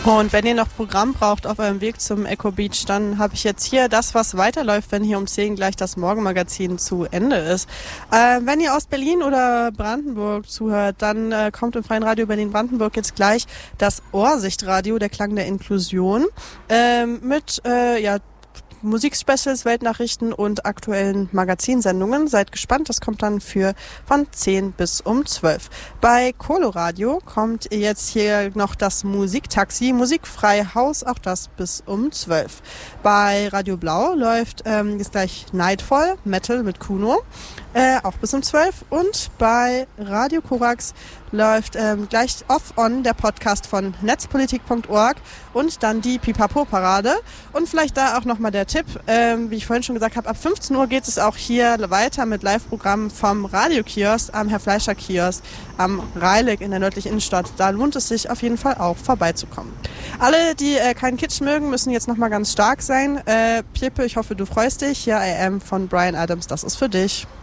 Und wenn ihr noch Programm braucht auf eurem Weg zum Echo Beach, dann habe ich jetzt hier das, was weiterläuft, wenn hier um 10 gleich das Morgenmagazin zu Ende ist. Wenn ihr aus Berlin oder Brandenburg zuhört, dann kommt im Freien Radio Berlin-Brandenburg jetzt gleich das Ohrsichtradio, der Klang der Inklusion, mit Musikspecials, Weltnachrichten und aktuellen Magazinsendungen. Seid gespannt, das kommt dann von 10 bis um 12. Bei Coloradio kommt jetzt hier noch das Musiktaxi, Musikfrei Haus, auch das bis um 12. Bei Radio Blau läuft jetzt gleich Nightfall, Metal mit Kuno, auch bis um 12. Und bei Radio Korax läuft gleich Off-On, der Podcast von netzpolitik.org und dann die Pipapo-Parade. Und vielleicht da auch nochmal der Tipp, wie ich vorhin schon gesagt habe, ab 15 Uhr geht es auch hier weiter mit Live-Programmen vom Radiokiosk am Herr-Fleischer-Kiosk am Reilig in der nördlichen Innenstadt. Da lohnt es sich auf jeden Fall auch vorbeizukommen. Alle, die keinen Kitsch mögen, müssen jetzt nochmal ganz stark sein. Piepe, ich hoffe, du freust dich. Hier I Am von Bryan Adams, das ist für dich.